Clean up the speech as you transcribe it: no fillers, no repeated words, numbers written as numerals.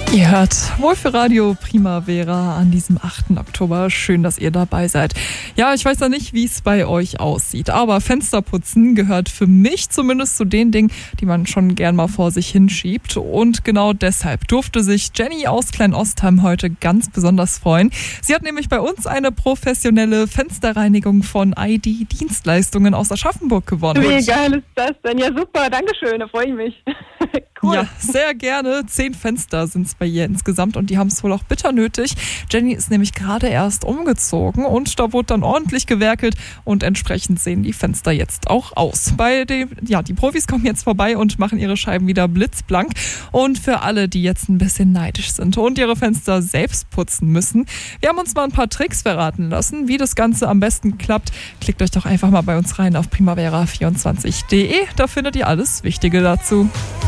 Ihr hört Wohlfühlradio Primavera an diesem 8. Oktober. Schön, dass ihr dabei seid. Ja, ich weiß ja nicht, wie es bei euch aussieht, aber Fensterputzen gehört für mich zumindest zu den Dingen, die man schon gern mal vor sich hinschiebt. Und genau deshalb durfte sich Jenny aus Kleinostheim heute ganz besonders freuen. Sie hat nämlich bei uns eine professionelle Fensterreinigung von ID Dienstleistungen aus Aschaffenburg gewonnen. Wie geil ist das denn? Ja, super, dankeschön, da freue ich mich. Cool. Ja, sehr gerne. 10 Fenster sind es bei ihr insgesamt und die haben es wohl auch bitter nötig. Jenny ist nämlich gerade erst umgezogen und da wurde dann ordentlich gewerkelt und entsprechend sehen die Fenster jetzt auch aus. Die Profis kommen jetzt vorbei und machen ihre Scheiben wieder blitzblank. Und für alle, die jetzt ein bisschen neidisch sind und ihre Fenster selbst putzen müssen, wir haben uns mal ein paar Tricks verraten lassen, wie das Ganze am besten klappt. Klickt euch doch einfach mal bei uns rein auf primavera24.de, da findet ihr alles Wichtige dazu.